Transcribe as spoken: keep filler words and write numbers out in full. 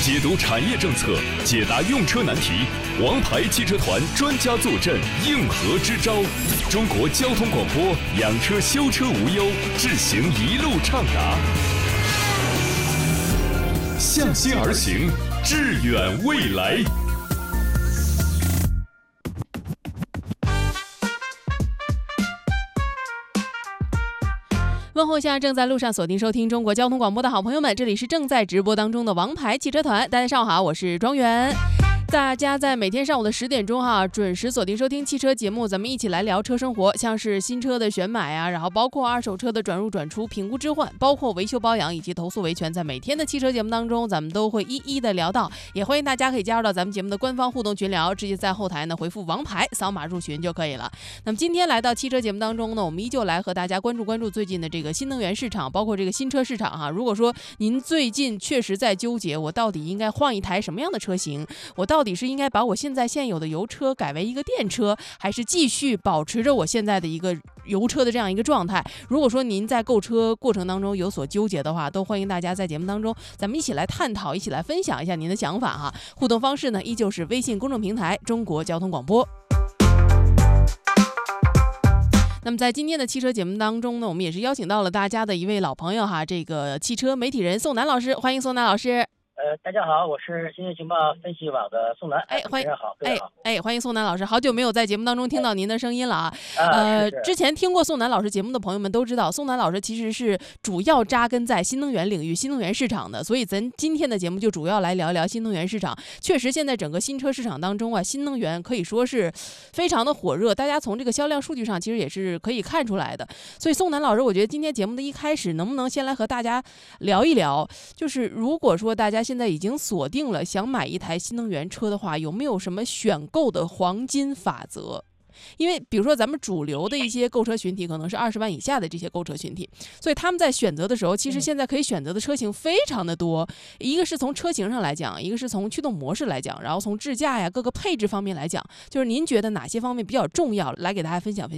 解读产业政策，解答用车难题。王牌汽车团专家坐镇，应和支招。中国交通广播，养车修车无忧，智行一路畅达。向心而行，致远未来。 问候一下正在路上锁定收听中国交通广播的好朋友们，这里是正在直播当中的王牌汽车团，大家上午好，我是庄园。大家在每天上午的十点钟哈，准时锁定收听汽车节目，咱们一起来聊车生活，像是新车的选买啊，然后包括二手车的转入转出、评估置换，包括维修保养以及投诉维权，在每天的汽车节目当中，咱们都会一一的聊到。也欢迎大家可以加入到咱们节目的官方互动群聊，直接在后台呢回复王牌，扫码入群就可以了。那么今天来到汽车节目当中呢，我们依旧来和大家关注关注最近的这个新能源市场，包括这个新车市场哈。如果说您最近确实在纠结，我到底应该换一台什么样的车型，我到底是应该把我现在现有的油车改为一个电车，还是继续保持着我现在的一个油车的这样一个状态？如果说您在购车过程当中有所纠结的话，都欢迎大家在节目当中咱们一起来探讨，一起来分享一下您的想法哈。互动方式呢，依旧是微信公众平台中国交通广播。那么在今天的汽车节目当中呢，我们也是邀请到了大家的一位老朋友哈，这个汽车媒体人宋楠老师，欢迎宋楠老师。 呃，大家好，我是新闻情报分析网的宋楠。 哎，欢迎， 好， 哎哎，欢迎宋楠老师，好久没有在节目当中听到您的声音了啊。 哎、 呃是是， 之前听过宋楠老师节目的朋友们都知道，宋楠老师其实是主要扎根在新能源领域、新能源市场的，所以咱今天的节目就主要来聊一聊新能源市场。确实，现在整个新车市场当中啊，新能源可以说是非常的火热，大家从这个销量数据上其实也是可以看出来的。所以宋楠老师，我觉得今天节目的一开始，能不能先来和大家聊一聊，就是如果说大家现在已经锁定了想买一台新能源车的话，有没有什么选购的黄金法则？因为比如说咱们主流的一些购车群体可能是二十万以下的这些购车群体，所以他们在选择的时候，其实现在可以选择的车型非常的多。一个是从车型上来讲，一个是从驱动模式来讲，然后从智驾呀各个配置方面来讲，就是您觉得哪些方面比较重要，来给大家分享分享。